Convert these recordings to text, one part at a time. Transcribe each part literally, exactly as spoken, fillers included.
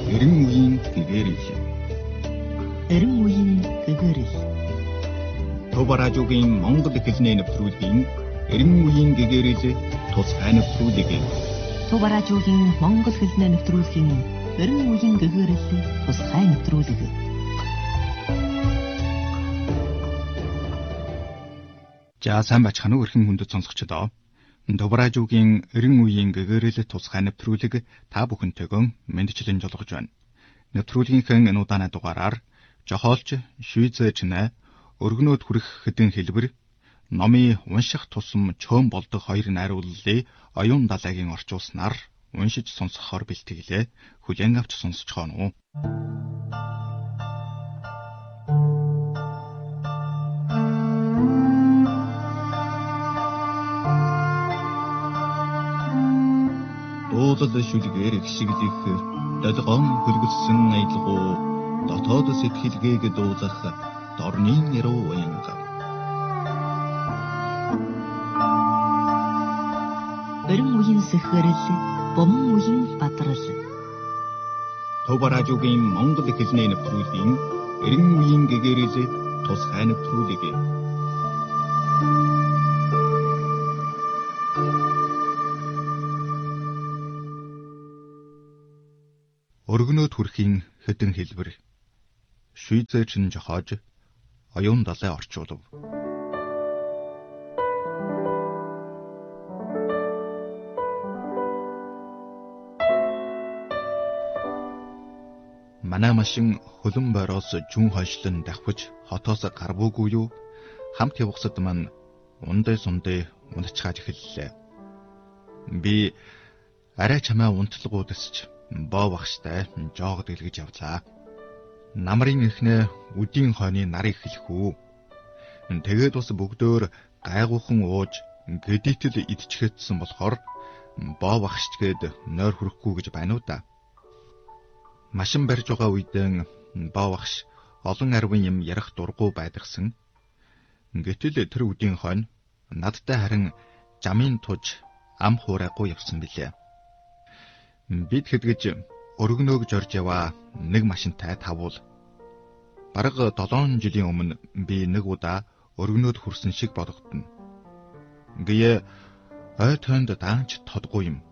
Эрен үеийн гэгэрэл. Эрен үеийн гэгэрэл. Төв радиогийн Монгол хэлний нэвтрүүлгийн Эрен үеийн гэгэрэл тусгай нэвтрүүлэг. Төв радиогийн Монгол хэлний нэвтрүүлгийн Эрен үеийн гэгэрэл тусгай нэвтрүүлэг. За сайн бачхан уу эрхэм хүндэт сонсогчдоо. Төв радиогийн Эрен үеийн гэгэрэл тусгай нэвтрүүлэг та бүхэнтэйгөө мэндчлэн жолгож байна. Нэвтрүүлгийнхээ энэ удааны дугаараар жохоолч Швейцарч нэ өргөнөөд хүрэх хэдэн хэлбэр номын унших тусам чөөн болдог хоёр найрууллыг оюун далайгийн орчуулснаар уншиж сонсохоор бэлтгэлээ. Хүлээн авч сонсцгоно уу. Дуулал шүлгээр ихшиглэх долгоон хөлгөссөн аялгуу дотоод сэтгэлгээг дуулах дорны яруу уянга. Эрен үеийн сэхэрэл, бомон үеийн бадрал. Төв радиогийн Монгол хэлний нэвтрүүлгийн Эрен үеийн гэгэрэл тусгай нэвтрүүлэг. Өргөнөөд хүрэхийн хэдэн хэлбэр. Швейцарч нь жохоож оюун далай орчуулав. Манай машин хөлөн бороос жүн хойшлон давхиж хотоос гарбуугүй юу? Хамт явахсад мань ундэ сундэ унтчихаж эхэллээ. Би арай чамаа унтлагуудасч боо багштай жоогд илгэж явлаа. Намрын эхнээ үдийн хойны нарыг хэлэхүү. Тэгээд бас бүгдөө гайгуухан ууж гэдийтэл идчихэтсэн болохоор боо багшчгээд нойр хүрэхгүй гэж байна уу да. Машин барьж байгаа үедэн боо багш олон арвин юм ярих дургу байдагсан. Гэтэл тэр үдийн хойно надтай харин жамын туж ам хуурайгүй явсан билээ. Бид хэдгэж өргөнөөг жорж яваа нэг машинтай тавуул. Бараг долоон жилийн өмнө би нэг удаа өргөнөөд хүрсэн шиг бодогдно. Гээ ой тойнд даанч тодгүй юм.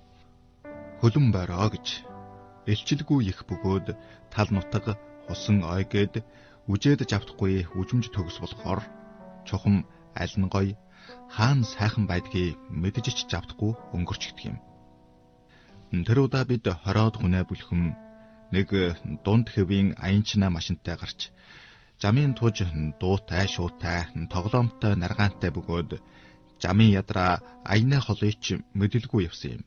Хөлөн бороо гэж элчилгүй их бөгөөд тал нутаг хусан ойгээд үжээд жавтахгүй үжимж төгс болохоор чухам аль нь гоё хаан сайхан байдгийг мэджиж жавтахгүй өнгөрчдөг юм. Тэр удаа бид хороод хүнээ бүлхэм нэг дунд хэвийн аянчна машинтай гарч жамын туж дуутай шуутай тоглоомтой наргаантай бөгөөд жамын ядраа аяны холыч мэдэлгүй явсан юм.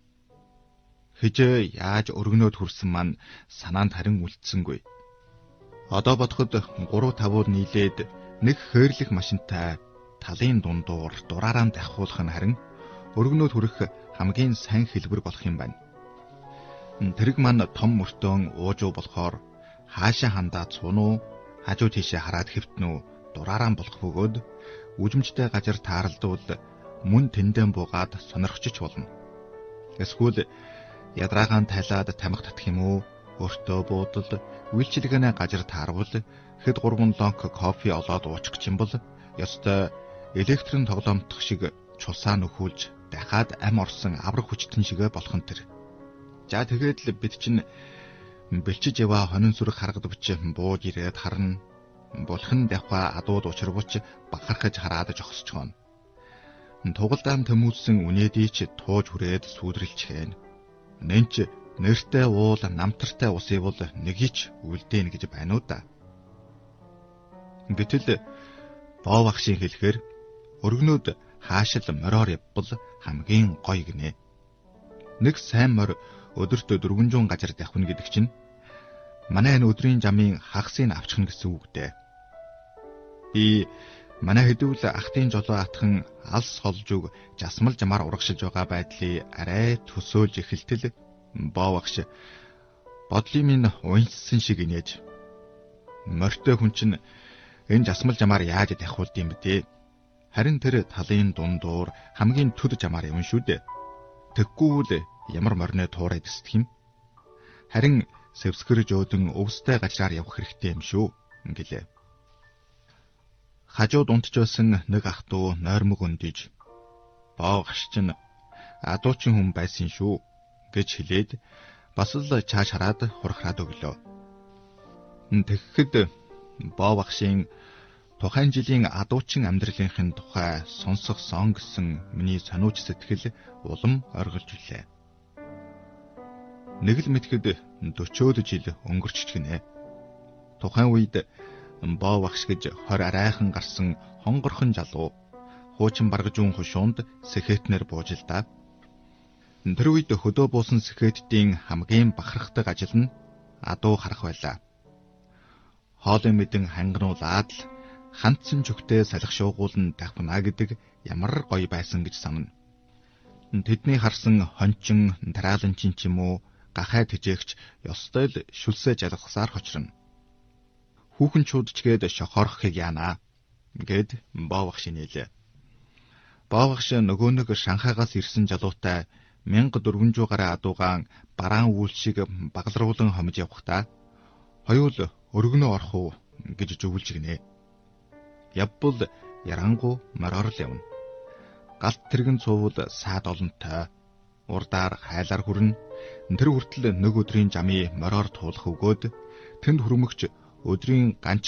Хижээ яаж өргөнөөд хүрсэн маань санаанд харин үлдсэнгүй. Одоо бодоход гурав тавууд нийлээд нэг хөөрлөх машинтай талын дундуур дураараа давхуулах нь харин өргөнөөд хүрэх хамгийн сайн хэлбэр болох юм байна. Тэрэг маань том мөртөөн уужуу болохоор хаашаа хандаа цунуу хажуу тийшээ хараад хэвтнүү дураараа болох бөгөөд үжимжтэй газар тааралдвал мөн тэндэн буугаад сонирхчих болно. Эсвэл ядраагаан тайлаад тамхи татах юм уу? Өөртөө буудал үйлчилгээнэ газар таарвал хэд гурван лонк кофе олоод уучих юм бол ёстой электрон тоглоомтох шиг чулсаа нөхүүлж дахиад ам орсон авраг хүчтэн шигэ болох нь тэр. За тэгээд л бид чинь бэлчиж яваа хонин сүрэг харагдвч бууж ирээд харна. Булхан давхаа адууд учирвч бахархаж хараад жогсчихгоно. Тугалдаан төмүүлсэн үнэдий ч тууж хүрээд сүудрэлчхээн. Нэнч нэртэй уул намтартай усыг бол нэгийч үлдээн гэж байна уу да. Гэтэл боо багшийн хэлэхээр өргөнөөд хаашил мороор явбал хамгийн гоё гинэ. Нэг сайн морь өдөртөө дөрвөн зуун газар давхна гэдэг чинь манай энэ өдрийн жамын хагасыг авчихна гэсэн үг дээ. Би манай хэдүүл ахтын жолоо атхан алс холжуг жасмал жамаар урагшилж байгаа байдлыг арай төсөөлж эхэлтэл боо багш бодлын минь уянссан шиг инээж. Морьтой хүн чинь энэ жасмал жамаар яаж давхуулд юм бэ? Харин тэр талын дундуур хамгийн төд жамаар юм шүү дээ. Тэггүй л ямар морины туурайд өсдөх юм. Харин сэвсгэрж өөдөн өвстэй гажраар явах хэрэгтэй юм шүү гэлээ. Хажууд унтжсэн нэг ах トゥ нойрмог өндиж боогш чинь адуучин хүн байсан шүү гэж хэлээд бас л чааш хараад хурхраад өглөө. Тэгэхэд боо багшийн тухайн жилийн адуучин амьдралынхын тухай сонсох сон гэсэн миний сониуч сэтгэл улам оргилж илээ. Нэг л мэдхэд дөрвөн жил өнгөрч гинэ. Тухайн үед боо багш гэж хор арайхан гарсан хонгорхон залуу хуучин баргажуун хушуунд сэхэтнэр бууж л да. Тэр үед хөдөө буусан сэхэттийн хамгийн бахархдаг ажил нь адуу харах байлаа. Хоолой мэдэн хангануулаад л хандсан чөгтөө салхи шуугуулн давхна гэдэг ямар гоё байсан гэж санана. Тэдний харсан хончин, тарааланчин ч юм уу гахай тэжээгч ёстой л шүлсээ жалгасаар хочрно. Хүүхэн чуудчгээд шохорохыг яана гэд боо багш нээлээ. Боо багш нөгөө нэг Шанхайгаас ирсэн залуутай мянга дөрвөн зуун гаруй адуугаан бараан үүл шиг баглруулан хомж явахдаа хоёул өргөнөө орох уу гэж зөвлөж гинэ. Явбал ярангу мороор л явна. Галт тэргэн цувал саад олонтой. Урдаар хайлаар хүрнэ. Тэр хүртэл нэг өдрийн жамыг мороор туулах өгөөд тэнд хүрмөгч өдрийн ганц